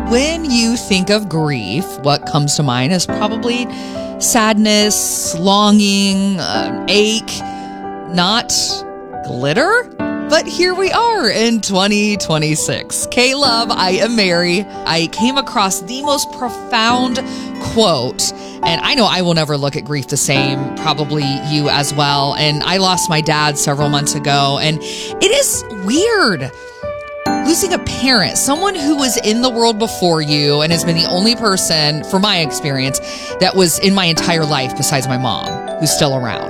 When you think of grief, what comes to mind is probably sadness, longing, ache, not glitter. But here we are in 2026. K-Love, I am Mary. I came across the most profound quote, and I know I will never look at grief the same, probably you as well. And I lost my dad several months ago, and it is weird losing a parent, someone who was in the world before you and has been the only person, from my experience, that was in my entire life besides my mom, who's still around.